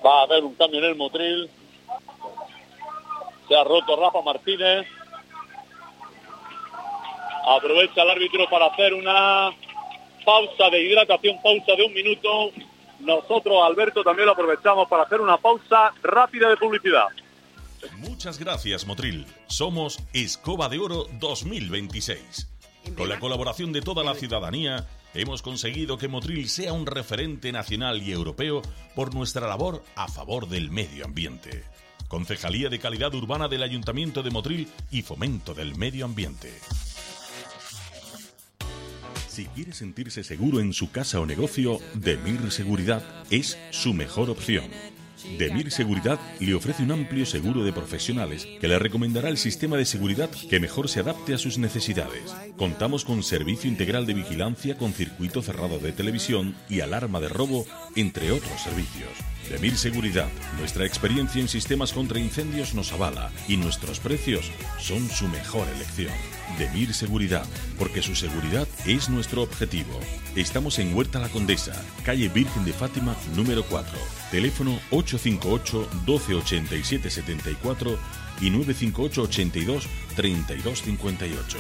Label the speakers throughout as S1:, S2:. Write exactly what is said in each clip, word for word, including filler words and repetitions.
S1: Va a haber un cambio en el Motril. Se ha roto Rafa Martínez. Aprovecha el árbitro para hacer una pausa de hidratación, pausa de un minuto. Nosotros, Alberto, también lo aprovechamos para hacer una pausa rápida de publicidad.
S2: Muchas gracias, Motril. Somos Escoba de Oro dos mil veintiséis. Con la colaboración de toda la ciudadanía, hemos conseguido que Motril sea un referente nacional y europeo por nuestra labor a favor del medio ambiente. Concejalía de Calidad Urbana del Ayuntamiento de Motril y Fomento del Medio Ambiente. Si quiere sentirse seguro en su casa o negocio, Demir Seguridad es su mejor opción. Demir Seguridad le ofrece un amplio seguro de profesionales que le recomendará el sistema de seguridad que mejor se adapte a sus necesidades. Contamos con servicio integral de vigilancia con circuito cerrado de televisión y alarma de robo, entre otros servicios. Demir Seguridad, nuestra experiencia en sistemas contra incendios nos avala y nuestros precios son su mejor elección. Demir Seguridad, porque su seguridad es nuestro objetivo. Estamos en Huerta La Condesa, calle Virgen de Fátima, número cuatro. Teléfono ocho cinco ocho, doce ochenta y siete setenta y cuatro y nueve cinco ocho, ochenta y dos, treinta y dos cincuenta y ocho.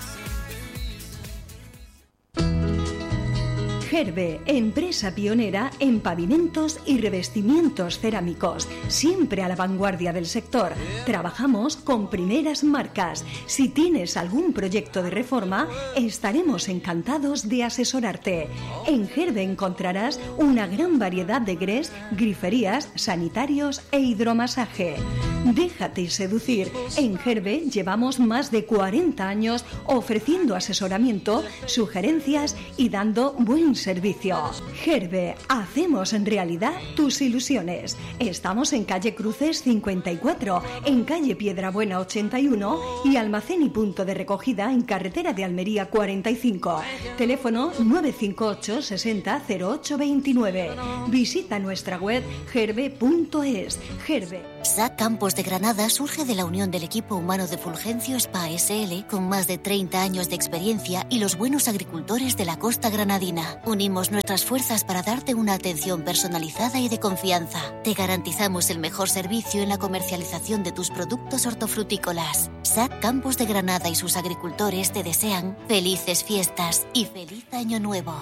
S3: Gerbe, empresa pionera en pavimentos y revestimientos cerámicos, siempre a la vanguardia del sector. Trabajamos con primeras marcas. Si tienes algún proyecto de reforma, estaremos encantados de asesorarte. En Gerbe encontrarás una gran variedad de grés, griferías, sanitarios e hidromasaje. Déjate seducir. En Gerbe llevamos más de cuarenta años ofreciendo asesoramiento, sugerencias y dando buen servicio. Gerbe, hacemos en realidad tus ilusiones. Estamos en calle Cruces cincuenta y cuatro, en calle Piedrabuena ochenta y uno y almacén y punto de recogida en carretera de Almería cuarenta y cinco. Teléfono nueve cinco ocho, sesenta, cero ocho veintinueve. Visita nuestra web gerbe punto es. Gerbe.
S4: S A C Campos de Granada surge de la unión del equipo humano de Fulgencio Spa S L con más de treinta años de experiencia y los buenos agricultores de la costa granadina. Unimos nuestras fuerzas para darte una atención personalizada y de confianza. Te garantizamos el mejor servicio en la comercialización de tus productos hortofrutícolas. S A C Campos de Granada y sus agricultores te desean felices fiestas y feliz año nuevo.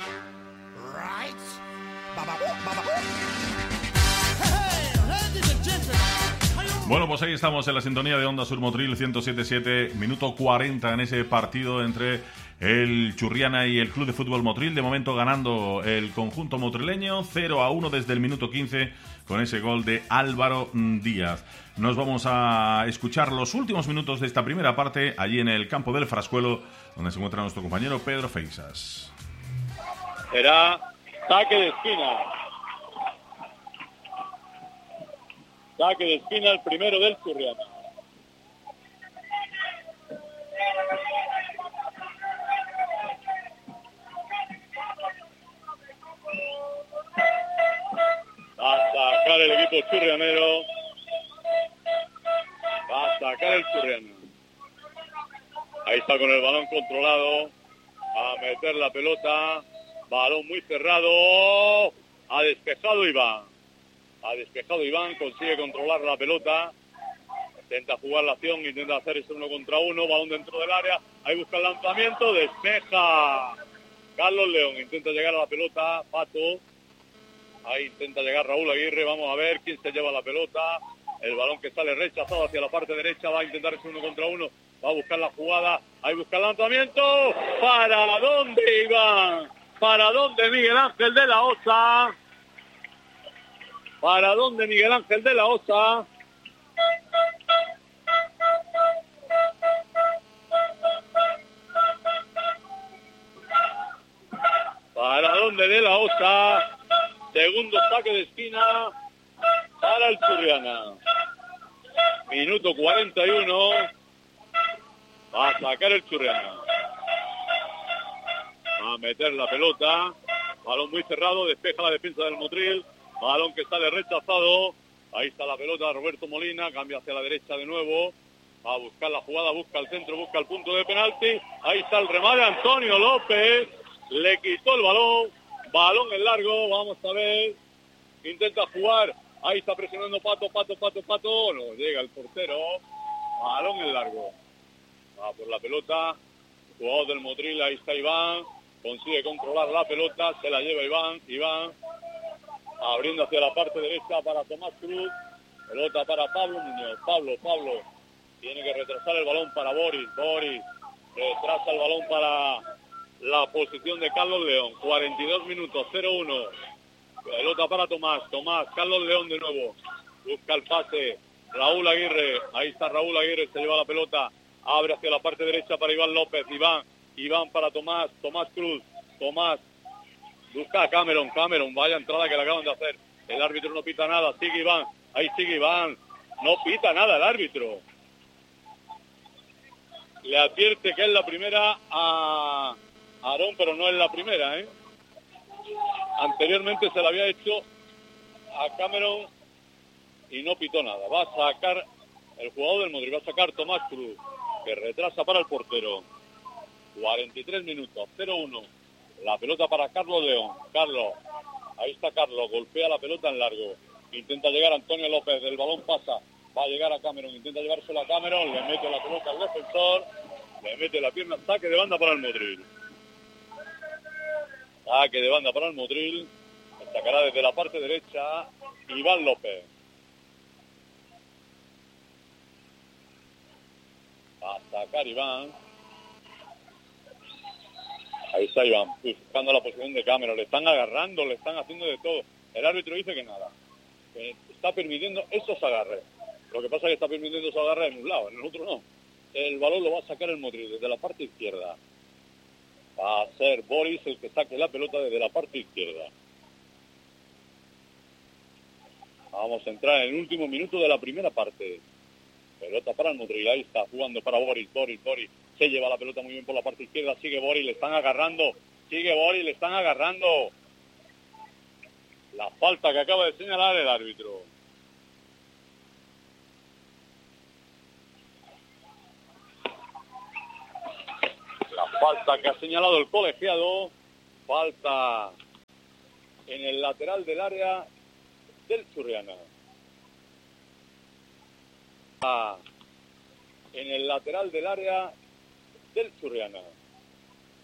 S2: Bueno, pues ahí estamos en la sintonía de Onda Sur Motril ciento siete punto siete, minuto cuarenta en ese partido entre el Churriana y el Club de Fútbol Motril. De momento ganando el conjunto motrileño cero a uno desde el minuto quince con ese gol de Álvaro Díaz. Nos vamos a escuchar los últimos minutos de esta primera parte allí en el campo del Frascuelo, donde se encuentra nuestro compañero Pedro Feixas.
S1: Será saque de esquina. Saque de esquina, el primero del Churriana. Va a sacar el equipo churrianero. Va a sacar el Churriana. Ahí está con el balón controlado. A meter la pelota. Balón muy cerrado. Ha despejado Iván. Ha despejado Iván, consigue controlar la pelota, intenta jugar la acción, intenta hacer ese uno contra uno, balón dentro del área, ahí busca el lanzamiento, despeja Carlos León, intenta llegar a la pelota, Pato, ahí intenta llegar Raúl Aguirre, vamos a ver quién se lleva la pelota, el balón que sale rechazado hacia la parte derecha, va a intentar ese uno contra uno, va a buscar la jugada, ahí busca el lanzamiento, ¿para dónde Iván? ¿Para dónde Miguel Ángel de la Osa? ¿Para dónde Miguel Ángel de la Osa? ¿Para dónde de la Osa? Segundo saque de esquina para el Churriana. Minuto cuarenta y uno. Va a sacar el Churriana. Va a meter la pelota. Balón muy cerrado, despeja la defensa del Motril. Balón que sale rechazado. Ahí está la pelota, Roberto Molina. Cambia hacia la derecha de nuevo. Va a buscar la jugada, busca el centro, busca el punto de penalti. Ahí está el remate, Antonio López. Le quitó el balón. Balón en largo, vamos a ver. Intenta jugar Ahí está presionando Pato, Pato, Pato, Pato. No llega el portero. Balón en largo. Va por la pelota. Jugador del Motril, ahí está Iván. Consigue controlar la pelota. Se la lleva Iván. Iván. Abriendo hacia la parte derecha para Tomás Cruz. Pelota para Pablo Muñoz. Pablo, Pablo. Tiene que retrasar el balón para Boris. Boris. Retrasa el balón para la posición de Carlos León. cuarenta y dos minutos, cero uno. Pelota para Tomás. Tomás, Carlos León de nuevo. Busca el pase. Raúl Aguirre. Ahí está Raúl Aguirre. Se lleva la pelota. Abre hacia la parte derecha para Iván López. Iván. Iván para Tomás. Tomás Cruz. Tomás. Busca a Cameron. Cameron. Vaya entrada que le acaban de hacer. El árbitro no pita nada. Sigue Iván. Ahí sigue Iván. No pita nada el árbitro. Le advierte que es la primera a Aarón, pero no es la primera, ¿eh? Anteriormente se la había hecho a Cameron y no pitó nada. Va a sacar el jugador del Madrid, va a sacar Tomás Cruz, que retrasa para el portero. cuarenta y tres minutos, cero uno. La pelota para Carlos León. Carlos, ahí está Carlos, golpea la pelota en largo. Intenta llegar Antonio López, el balón pasa. Va a llegar a Cameron, intenta llevárselo a Cameron, le mete la pelota al defensor, le mete la pierna, saque de banda para el Motril. Saque de banda para el Motril, sacará desde la parte derecha Iván López. Va a sacar Iván. Ahí está Iván, buscando la posición de Cameron, le están agarrando, le están haciendo de todo. El árbitro dice que nada, que está permitiendo esos agarres. Lo que pasa es que está permitiendo esos agarres en un lado, en el otro no. El balón lo va a sacar el Motril desde la parte izquierda. Va a ser Boris el que saque la pelota desde la parte izquierda. Vamos a entrar en el último minuto de la primera parte. Pelota para el Motril, ahí está jugando para Boris, Boris, Boris. Se lleva la pelota muy bien por la parte izquierda, sigue Boris, le están agarrando. Sigue Boris, le están agarrando. La falta que acaba de señalar el árbitro. La falta que ha señalado el colegiado, falta en el lateral del área del Churriana. En el lateral del área del Churriana.